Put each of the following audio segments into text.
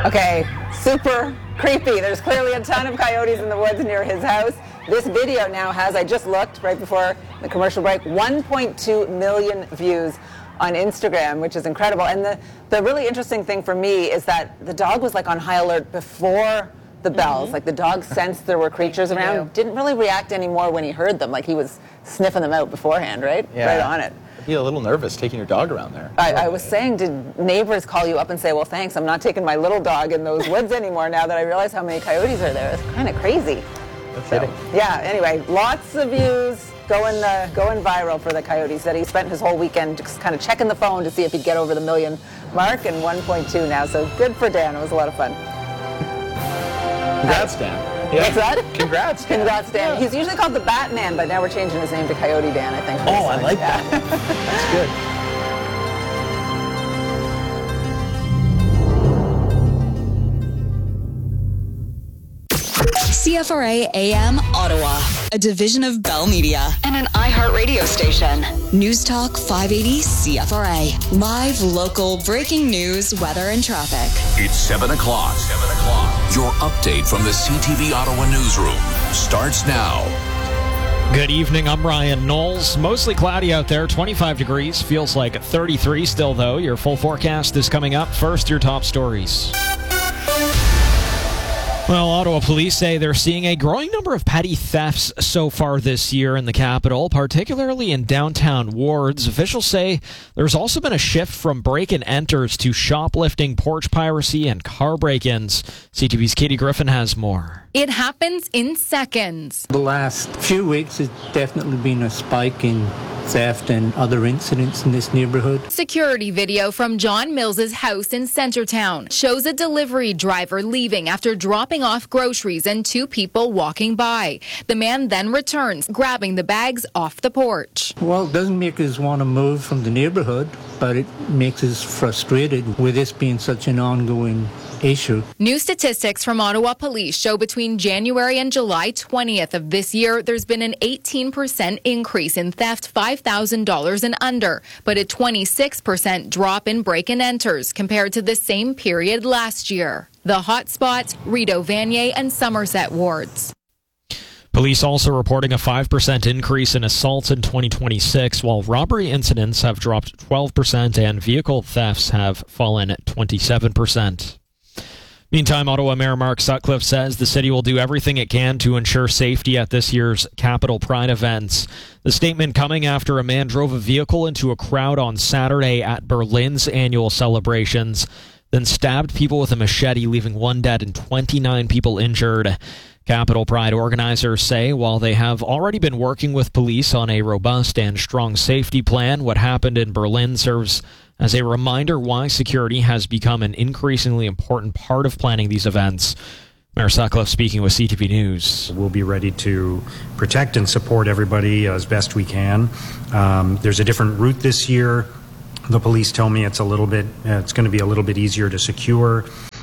Okay, super creepy. There's clearly a ton of coyotes in the woods near his house. This video now has, I just looked right before the commercial break, 1.2 million views on Instagram, which is incredible. And the really interesting thing for me is that the dog was like on high alert before the bells. Like the dog sensed there were creatures around, didn't really react anymore when he heard them. Like he was sniffing them out beforehand, right? Yeah. Right on it. I'd be a little nervous taking your dog around there. I was saying, did neighbors call you up and say, well, thanks, I'm not taking my little dog in those woods anymore now that I realize how many coyotes are there? It's kind of crazy. So, yeah, anyway, lots of views going viral for the Coyotes. That he spent his whole weekend just kind of checking the phone to see if he'd get over the million mark, and 1.2 now. So good for Dan. It was a lot of fun. Congrats, Dan. Yeah. What's that? Congrats, Dan. Congrats, Dan. Yeah. He's usually called the Batman, but now we're changing his name to Coyote Dan, I think. Oh, I like that. That's good. CFRA AM Ottawa, a division of Bell Media and an iHeartRadio station. News Talk 580 CFRA. Live, local, breaking news, weather, and traffic. It's 7 o'clock. 7 o'clock. Your update from the CTV Ottawa newsroom starts now. Good evening, I'm Ryan Knowles. Mostly cloudy out there, 25 degrees. Feels like 33 still, though. Your full forecast is coming up. First, your top stories. Well, Ottawa police say they're seeing a growing number of petty thefts so far this year in the capital, particularly in downtown wards. Officials say there's also been a shift from break-and-enters to shoplifting, porch piracy, and car break-ins. CTV's Katie Griffin has more. It happens in seconds. The last few weeks has definitely been a spike in theft and other incidents in this neighborhood. Security video from John Mills's house in Centertown shows a delivery driver leaving after dropping off groceries and two people walking by. The man then returns, grabbing the bags off the porch. Well, it doesn't make us want to move from the neighborhood, but it makes us frustrated with this being such an ongoing issue. New statistics from Ottawa Police show between January and July 20th of this year, there's been an 18% increase in theft $5,000 and under, but a 26% drop in break-and-enters compared to the same period last year. The hotspots, Rideau, Vanier, and Somerset wards. Police also reporting a 5% increase in assaults in 2026, while robbery incidents have dropped 12% and vehicle thefts have fallen 27%. Meantime, Ottawa Mayor Mark Sutcliffe says the city will do everything it can to ensure safety at this year's Capital Pride events. The statement coming after a man drove a vehicle into a crowd on Saturday at Berlin's annual celebrations, then stabbed people with a machete, leaving one dead and 29 people injured. Capital Pride organizers say while they have already been working with police on a robust and strong safety plan, what happened in Berlin serves as a reminder why security has become an increasingly important part of planning these events. Mayor Sutcliffe speaking with CTV News. We'll be ready to protect and support everybody as best we can. There's a different route this year. The police tell me it's going to be a little bit easier to secure.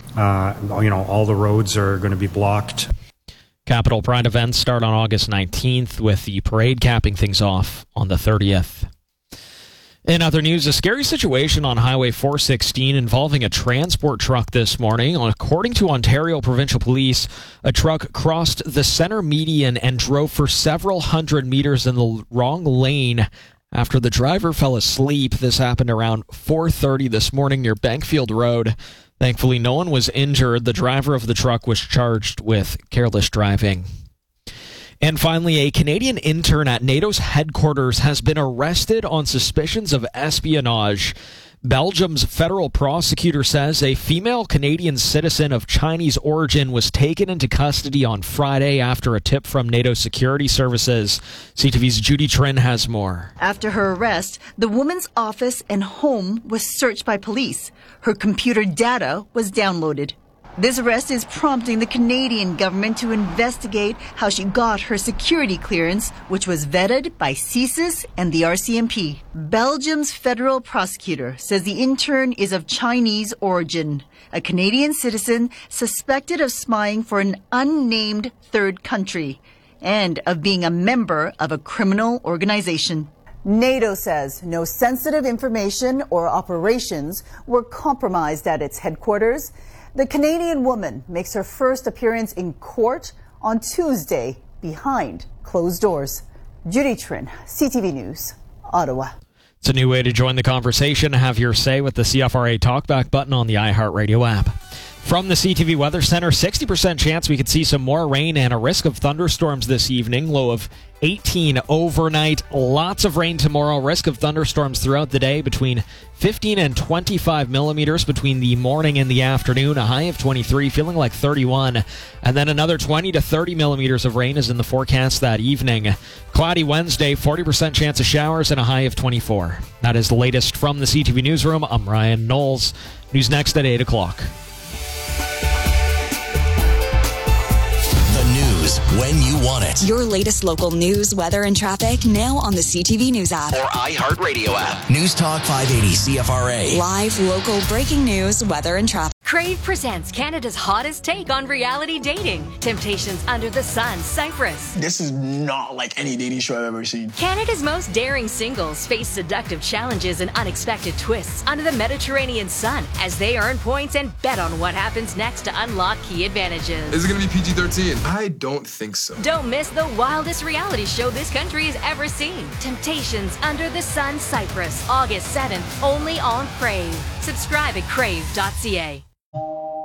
All the roads are going to be blocked. Capital Pride events start on August 19th, with the parade capping things off on the 30th. In other news, a scary situation on Highway 416 involving a transport truck this morning. According to Ontario Provincial Police, a truck crossed the center median and drove for several hundred meters in the wrong lane after the driver fell asleep. This happened around 4:30 this morning near Bankfield Road. Thankfully, no one was injured. The driver of the truck was charged with careless driving. And finally, a Canadian intern at NATO's headquarters has been arrested on suspicions of espionage. Belgium's federal prosecutor says a female Canadian citizen of Chinese origin was taken into custody on Friday after a tip from NATO security services. CTV's Judy Trin has more. After her arrest, the woman's office and home was searched by police. Her computer data was downloaded. This arrest is prompting the Canadian government to investigate how she got her security clearance, which was vetted by CSIS and the RCMP. Belgium's federal prosecutor says the intern is of Chinese origin, a Canadian citizen suspected of spying for an unnamed third country and of being a member of a criminal organization. NATO says no sensitive information or operations were compromised at its headquarters. The Canadian woman makes her first appearance in court on Tuesday behind closed doors. Judy Trin, CTV News, Ottawa. It's a new way to join the conversation. Have your say with the CFRA Talkback button on the iHeartRadio app. From the CTV Weather Center, 60% chance we could see some more rain and a risk of thunderstorms this evening. Low of 18 overnight. Lots of rain tomorrow. Risk of thunderstorms throughout the day between 15 and 25 millimeters between the morning and the afternoon. A high of 23, feeling like 31. And then another 20 to 30 millimeters of rain is in the forecast that evening. Cloudy Wednesday, 40% chance of showers and a high of 24. That is the latest from the CTV Newsroom. I'm Ryan Knowles. News next at 8 o'clock. News when you want it. Your latest local news, weather, and traffic now on the CTV News app. Or iHeartRadio app. News Talk 580 CFRA. Live, local, breaking news, weather, and traffic. Crave presents Canada's hottest take on reality dating. Temptations Under the Sun, Cyprus. This is not like any dating show I've ever seen. Canada's most daring singles face seductive challenges and unexpected twists under the Mediterranean sun as they earn points and bet on what happens next to unlock key advantages. Is it going to be PG-13? I don't think so. Don't miss the wildest reality show this country has ever seen. Temptations Under the Sun, Cyprus, August 7th, only on Crave. Subscribe at crave.ca.